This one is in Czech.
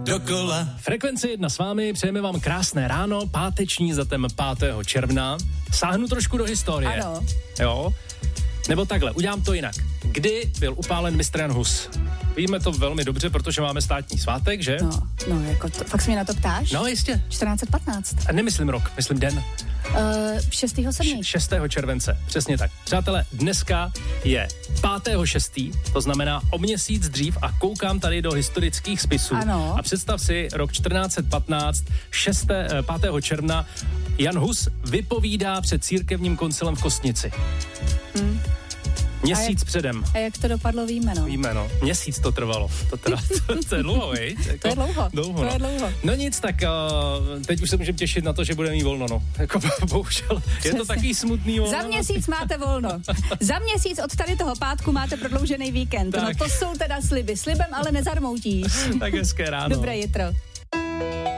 dokola. Frekvence 1 s vámi, přejeme vám krásné ráno, páteční zatem 5. června. Sáhnu trošku do historie. Ano. Jo? Nebo takhle, udělám to jinak. Kdy byl upálen mistr Jan Hus? Víme to velmi dobře, protože máme státní svátek, že? No, jako to, fakt se mě na to ptáš? No, jistě. 1415. A nemyslím rok, myslím den. 6.7. 6. července, přesně tak. Přátelé, dneska je 5.6., to znamená o měsíc dřív a koukám tady do historických spisů. Ano. A představ si, rok 1415, 5. června, Jan Hus vypovídá před církevním koncilem v Kostnici. Měsíc předem. A jak to dopadlo, víme, no. Víme, no. Měsíc to trvalo. To je dlouho, viď? Jako, to je dlouho. To je dlouho. No nic, tak teď už se můžeme těšit na to, že budeme mít volno, no. Jako bohužel. Je to takový smutný volno. Za měsíc máte volno. Za měsíc od tady toho pátku máte prodloužený víkend. Tak. No to jsou teda sliby. Slibem ale nezarmoutíš. Tak hezké ráno. Dobré jitro.